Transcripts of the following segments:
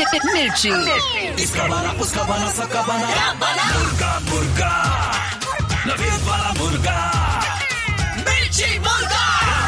मिर्ची। इसका बना उसका बना सबका बना मुर्गा मुर्गा नवीद वाला मुर्गा मिर्ची मुर्गा।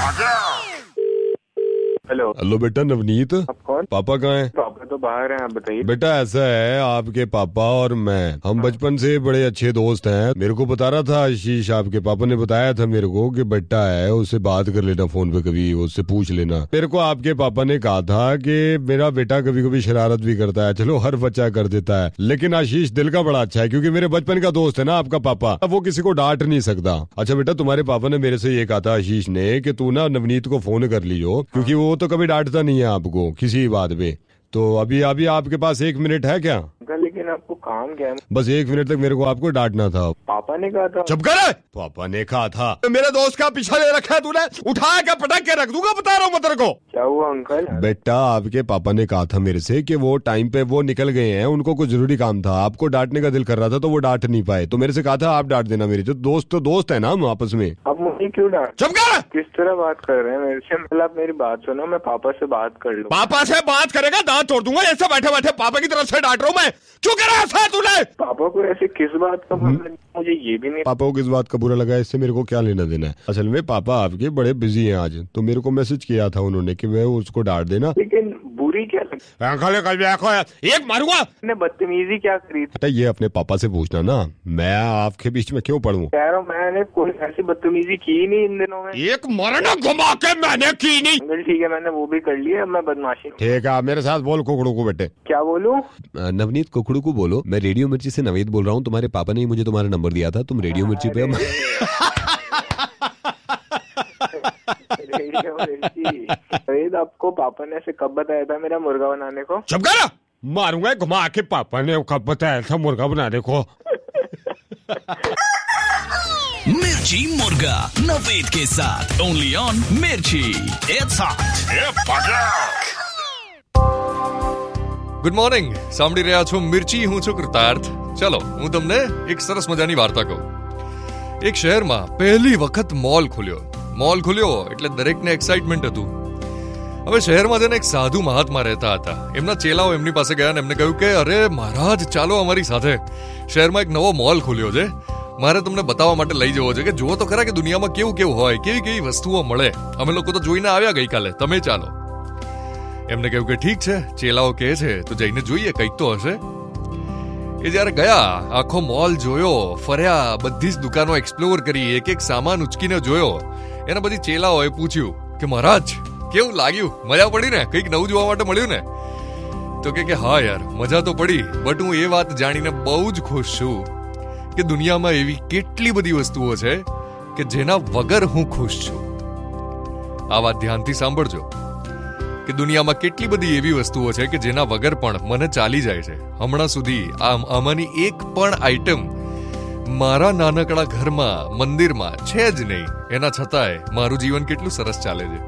हेलो बेटा नवनीत। आप कौन? पापा कहाँ हैं? पापा तो बाहर हैं, आप बताइए। बेटा ऐसा है, आपके पापा और मैं हम बचपन से बड़े अच्छे दोस्त हैं। मेरे को बता रहा था आशीष, आपके पापा ने बताया था मेरे को कि बेटा है उससे बात कर लेना फोन पे, कभी उससे पूछ लेना। मेरे को आपके पापा ने कहा था कि मेरा बेटा कभी कभी शरारत भी करता है, चलो हर बच्चा कर देता है, लेकिन आशीष दिल का बड़ा अच्छा है क्योंकि मेरे बचपन का दोस्त है ना आपका पापा, वो किसी को डांट नहीं सकता। अच्छा बेटा, तुम्हारे पापा ने मेरे से ये कहा था आशीष ने कि तू ना नवनीत को फोन कर लीजिए क्योंकि वो तो कभी डांटता नहीं है आपको किसी बात पे। तो अभी आपके पास 1 मिनट है क्या? लेकिन आपको काम क्या है? बस 1 मिनट तक मेरे को आपको डांटना था। पापा ने कहा था। चुप कर। पापा ने कहा था। मेरे दोस्त का पीछा ले रखा है तूने, उठा के पटक के रख दूंगा, बता रहा हूँ मैं तेरे को। क्या हुआ अंकल? बेटा आपके पापा ने कहा था मेरे से कि वो टाइम पे वो निकल गए हैं, उनको कुछ जरूरी काम था, आपको डांटने का दिल कर रहा था तो वो डांट नहीं पाए, तो मेरे से कहा था आप डांट देना। मेरी तो दोस्त है ना हम आपस में। अब मुझे क्यों डांट? चुप कर। किस तरह बात कर रहे हैं मेरे से? पहले आप मेरी बात सुनो, मैं पापा से बात कर लूँ। पापा से बात करेगा दांत तोड़ दूंगा। ऐसे बैठे बैठे पापा की तरफ से डांट रहा हूँ मैं। क्यों कर रहा है तूने? पापा को ऐसे किस बात का मुझे ये भी नहीं। पापा को किस बात का बुरा लगा, इससे मेरे को क्या लेना देना है? असल में पापा आपके बड़े बिजी हैं आज, तो मेरे को मैसेज किया था उन्होंने कि मैं उसको डांट देना। लेकिन बुरी क्या लगी? एक मारूंगा। मैंने बदतमीजी क्या करी थी? बेटा ये अपने पापा से पूछना ना, मैं आपके बीच में क्यों पढ़ूं? कह रहा हूँ मैंने कोई ऐसी बदतमीजी की नहीं इन दिनों में। एक मरना घुमा के मैंने की नहीं। अंकल ठीक है, मैंने वो भी कर लिया, अब मैं बदमाशी। ठीक है, मेरे साथ बोल कुकड़ू को बेटे। क्या बोलूं? नवनीत कुकड़ू को बोलो मैं रेडियो मिर्ची से नवीद बोल रहा हूँ, तुम्हारे पापा ने मुझे तुम्हारा नंबर दिया था, तुम रेडियो मिर्ची पे। नवीद आपको पापा ने ऐसे कब बताया था मेरा मुर्गा बनाने को? चुप कर। मारूंगा घुमा के। पापा ने कब बताया था मुर्गा बनाने को? मिर्ची मुर्गा नवीद के साथ ओनली ऑन मिर्ची। It's hot. ગુડ મોર્નિંગ, સાંભળી રહ્યા છો મિર્ચી, હું છું કૃતાર્થ. ચલો હું તમને એક સરસ મજાની વાર્તા કહું. એક શહેરમાં પહેલી વખત મોલ ખુલ્યો એટલે દરેકને એક્સાઇટમેન્ટ હતું. હવે શહેરમાં જઈને એક સાધુ મહાત્મા રહેતા હતા. એમના ચેલાઓ એમની પાસે ગયા અને એમને કહ્યું કે અરે મહારાજ ચાલો અમારી સાથે, શહેરમાં એક નવો મોલ ખુલ્યો છે, મારે તમને બતાવવા માટે લઈ જવો છે કે જુઓ તો ખરા કે દુનિયામાં કેવું હોય, કેવી કેવી વસ્તુઓ મળે. અમે લોકો તો જોઈને આવ્યા ગઈકાલે, તમે ચાલો. એમને કહ્યું કે ઠીક છે, ચેલાઓ કહે છે તો જઈને જોઈએ, કંઈક તો હશે. એ જ્યારે ગયા, આખો મોલ જોયો, ફર્યા, બધી જ દુકાનો એક્સપ્લોર કરી, એક એક સામાન ઉચકીને જોયો. એના બધી ચેલાઓએ પૂછ્યું કે મહારાજ કેવું લાગ્યું, મજા પડી ને, કંઈક નવું જોવા માટે મળ્યું ને? તો કે હા યાર મજા તો પડી, બટ હું એ વાત જાણીને બહુ જ ખુશ છું કે દુનિયામાં એવી કેટલી બધી વસ્તુઓ છે કે જેના વગર હું ખુશ છું. આ વાત ધ્યાનથી સાંભળજો કે દુનિયામાં કેટલી બધી એવી વસ્તુઓ છે કે જેના વગર પણ મને ચાલી જાય છે. હમણાં સુધી આમાંની એક પણ આઈટમ મારા નાનકડા ઘરમાં, મંદિરમાં છે જ નહીં, એના છતાંય મારું જીવન કેટલું સરસ ચાલે છે.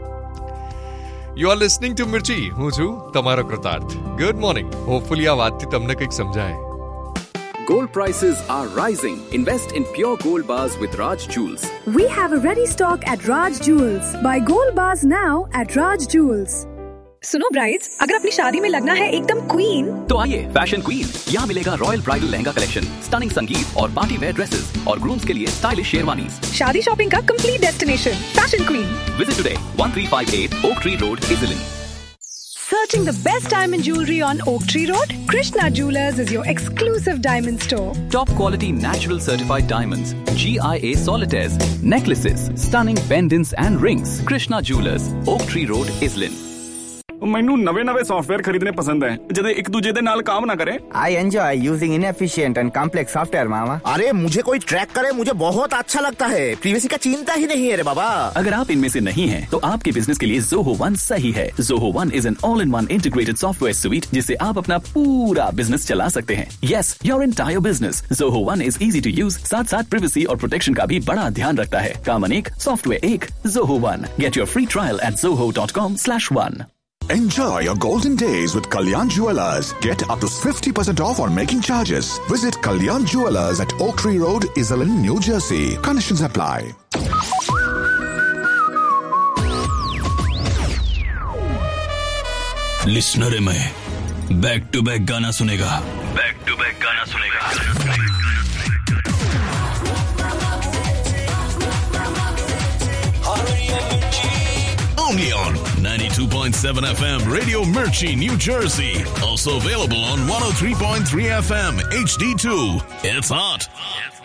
યુ આર લિસનિંગ ટુ મિર્ચી, હું છું તમારો કૃતાર્થ. Good morning. હોપફુલી આ વાતથી તમને કંઈક સમજાય. Gold prices are rising. Invest in pure gold bars with Raj Jewels. We have a ready stock at Raj Jewels. Buy gold bars now at Raj Jewels. सुनो brides, अगर अपनी शादी में लगना है एकदम क्वीन, तो आइए फैशन क्वीन. यहाँ मिलेगा royal bridal lehenga collection, stunning संगीत और पार्टी वेयर ड्रेसेस और ग्रूम्स के लिए स्टाइलिश शेरवानीज. शादी शॉपिंग का complete destination, fashion queen. Visit today, 1358 Oak Tree Road, Iselin. Searching the best diamond jewelry on Oak Tree Road? Krishna Jewelers is your exclusive diamond store. Top quality natural certified diamonds, GIA solitaires, necklaces, stunning pendants and rings. Krishna Jewelers, Oak Tree Road, Iselin. ਮੈਨੂੰ ਨਵੇਂ software ਖਰੀਦਣੇ ਪਸੰਦ ਹੈ ਜਦੋਂ ਇੱਕ ਦੂਜੇ ਦੇ ਨਾਲ काम ना करे. I enjoy using inefficient and complex software, मामा. अरे मुझे कोई ट्रैक करे मुझे बहुत अच्छा लगता है. प्रीवियसी का चिंता ही नहीं है रे बाबा. अगर आप इनमें से नहीं हैं, तो आपके बिजनेस के लिए Zoho One सही है. Zoho One is an all-in-one integrated software suite जिससे आप अपना पूरा बिजनेस चला सकते हैं. Yes, your entire business. Zoho One is easy to use, साथ privacy और प्रोटेक्शन का भी बड़ा ध्यान रखता है. काम अनेक, सॉफ्टवेयर एक. Zoho One. Get your free trial at zoho.com/one. Enjoy your golden days with Kalyan Jewellers. Get up to 50% off on making charges. Visit Kalyan Jewellers at Oak Tree Road, Iselin, New Jersey. Conditions apply. Listener है back to back गाना सुनेगा, back to back गाना सुनेगा। Only on 92.7 FM Radio Mirchi, New Jersey. Also available on 103.3 FM HD2. It's hot.